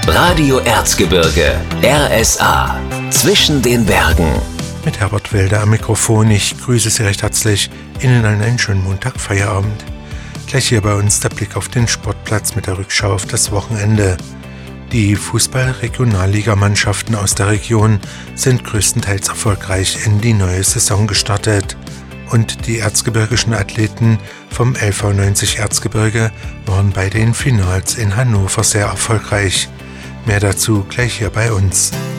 Radio Erzgebirge, RSA, zwischen den Bergen. Mit Herbert Wilder am Mikrofon. Ich grüße Sie recht herzlich. Ihnen einen schönen Montag, Feierabend. Gleich hier bei uns der Blick auf den Sportplatz mit der Rückschau auf das Wochenende. Die Fußball-Regionalligamannschaften aus der Region sind größtenteils erfolgreich in die neue Saison gestartet. Und die erzgebirgischen Athleten vom LV 90 Erzgebirge waren bei den Finals in Hannover sehr erfolgreich. Mehr dazu gleich hier bei uns.